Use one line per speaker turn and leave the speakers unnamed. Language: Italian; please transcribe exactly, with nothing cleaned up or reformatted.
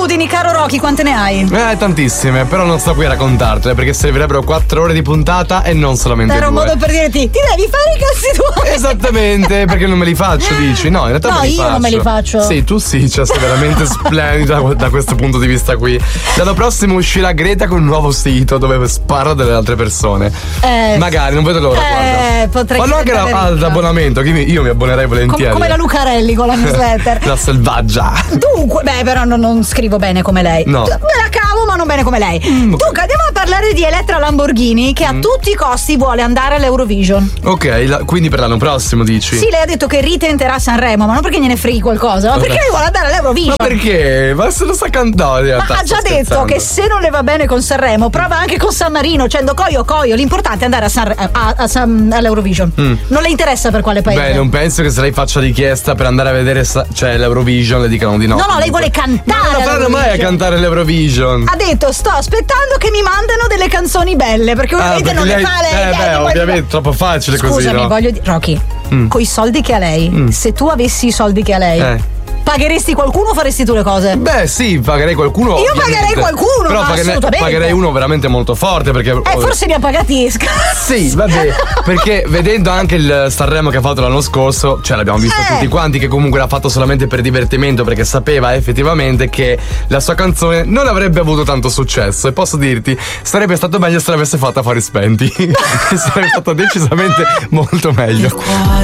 abitudini, caro Rocky, quante ne hai?
Eh, tantissime, però non sto qui a raccontartele perché servirebbero quattro ore di puntata e non solamente
Era un
due.
modo per dirti, ti devi fare i cazzi tuoi.
Esattamente, perché non me li faccio, dici? No, in realtà
No,
me li
io
faccio.
non me li faccio.
Sì, tu sì, cioè sei veramente splendida da questo punto di vista qui. L'anno prossimo uscirà Greta con un nuovo sito dove spara delle altre persone.
Eh,
Magari, non vedo l'ora,
eh,
guarda.
potrei
Fanno anche la-
diventare
ad
ricca.
abbonamento, che mi- io mi abbonerei
Com-
volentieri.
come la Lucarelli con la newsletter.
La selvaggia.
Dunque, beh, però non, non scrivo bene come lei.
No.
Me la cavo, ma non bene come lei.
Mm,
Dunque, andiamo a parlare di Elettra Lamborghini, che a tutti i costi vuole andare all'Eurovision.
Ok, la- quindi per l'anno prossimo dici?
Sì, lei ha detto che ritenterà Sanremo, ma non perché gliene freghi qualcosa, ma perché lei vuole andare all'Eurovision.
Ma perché? Ma se lo sta cantando.
Ma ha già detto che se non le va bene con Sanremo, prova anche con San Marino, dicendo coio coio, l'importante è andare a Sanre- a, a San- all'Eurovision.
Mm.
Non le interessa per quale paese.
Beh, non penso che se lei faccia richiesta per andare a vedere sa- cioè l'Eurovision le dicano di no.
No, no, lei vuole
Ma
cantare.
non lo faranno mai a
all'Eurovision.
cantare l'Eurovision.
Ha detto sto aspettando che mi mandano delle canzoni belle, perché ovviamente
Ah,
non
perché
le
lei-
fa lei.
Eh, beh,
poi-
ovviamente è troppo facile così.
Scusami,
no?
voglio dire, Rocky,
Mm.
coi soldi che ha lei,
Mm.
se tu avessi i soldi che ha lei,
Eh.
pagheresti qualcuno o faresti tu le cose?
Beh, sì, pagherei qualcuno.
Io
ovviamente.
pagherei qualcuno,
Però
ma
pagherei,
assolutamente.
pagherei uno veramente molto forte perché.
Eh, forse ne ha pagati sc-
Sì, vabbè, perché vedendo anche il Sanremo che ha fatto l'anno scorso, cioè l'abbiamo visto
Eh.
tutti quanti che comunque l'ha fatto solamente per divertimento perché sapeva effettivamente che la sua canzone non avrebbe avuto tanto successo e posso dirti, sarebbe stato meglio se l'avesse fatta a fari spenti. Sarebbe stato decisamente molto meglio.